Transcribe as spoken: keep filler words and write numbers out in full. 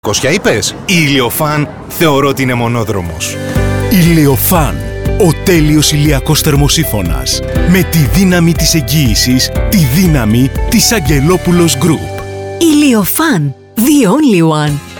Κόσια είπες, η Ηλιοφάν θεωρώ ότι είναι μονόδρομος. Ηλιοφάν, ο τέλειος ηλιακός θερμοσύφωνας. Με τη δύναμη της εγγύησης, τη δύναμη της Αγγελόπουλος Group. Ηλιοφάν, the only one.